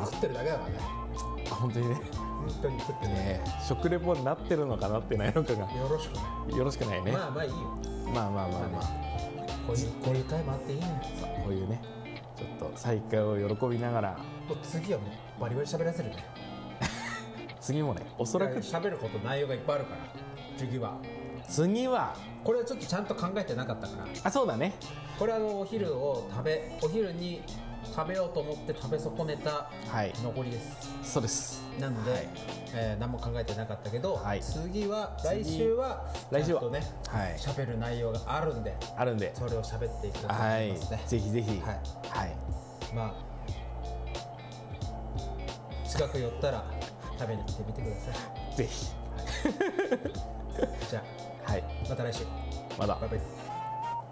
食ってるだけだからね。 本当にね。 本当に食ってね、食レポになってるのかなってないのかがよろしくね。 よろしくないね。 まあまあいいよ。 まあこういう回もあっていいね。 こういうね、ちょっと再会を喜びながら、 もう次はもうバリバリ喋らせるね。 次もね、おそらく喋ること内容がいっぱいあるから。次はこれはちょっとちゃんと考えてなかったから。 あ、そうだね。 これはお昼に食べようと思って食べ損ねた残りです、 そうです。 なので、何も考えてなかったけど、来週はちゃんとね喋る内容があるんでそれを喋っていくと思いますね。 ぜひぜひ、 まあ近く寄ったら食べに来てみてください。 ぜひ。 じゃあ、また来週。 まだ。 バイバイ。